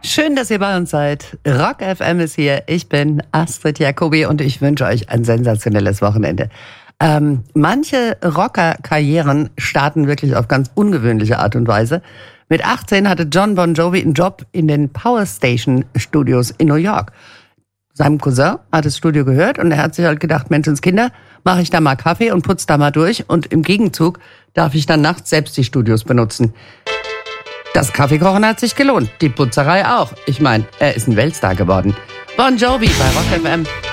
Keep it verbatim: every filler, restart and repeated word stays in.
Schön, dass ihr bei uns seid. Rock F M ist hier. Ich bin Astrid Jacobi und ich wünsche euch ein sensationelles Wochenende. Ähm, manche Rocker-Karrieren starten wirklich auf ganz ungewöhnliche Art und Weise. Mit achtzehn hatte John Bon Jovi einen Job in den Power Station Studios in New York. Seinem Cousin hat das Studio gehört und er hat sich halt gedacht, Menschenskinder, mache ich da mal Kaffee und putze da mal durch und im Gegenzug darf ich dann nachts selbst die Studios benutzen. Das Kaffeekochen hat sich gelohnt, die Putzerei auch. Ich meine, er ist ein Weltstar geworden. Bon Jovi bei Rock F M.